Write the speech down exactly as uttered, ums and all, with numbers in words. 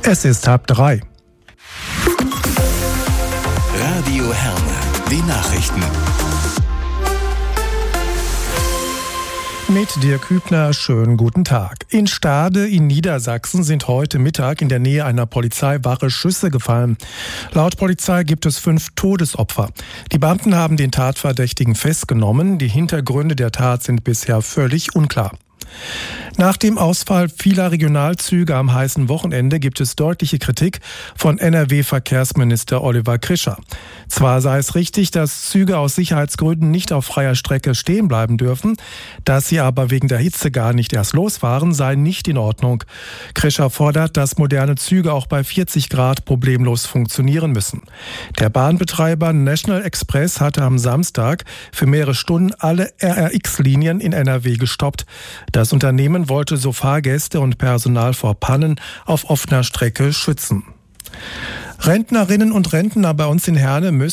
Es ist halb drei. Radio Herne, die Nachrichten. Mit Dirk Hübner, schönen guten Tag. In Stade in Niedersachsen sind heute Mittag in der Nähe einer Polizeiwache Schüsse gefallen. Laut Polizei gibt es fünf Todesopfer. Die Beamten haben den Tatverdächtigen festgenommen. Die Hintergründe der Tat sind bisher völlig unklar. Nach dem Ausfall vieler Regionalzüge am heißen Wochenende gibt es deutliche Kritik von N R W-Verkehrsminister Oliver Krischer. Zwar sei es richtig, dass Züge aus Sicherheitsgründen nicht auf freier Strecke stehen bleiben dürfen, dass sie aber wegen der Hitze gar nicht erst losfahren, sei nicht in Ordnung. Krischer fordert, dass moderne Züge auch bei vierzig Grad problemlos funktionieren müssen. Der Bahnbetreiber National Express hatte am Samstag für mehrere Stunden alle R R X-Linien in N R W gestoppt. Das Unternehmen wollte so Fahrgäste und Personal vor Pannen auf offener Strecke schützen. Rentnerinnen und Rentner bei uns in Herne müssen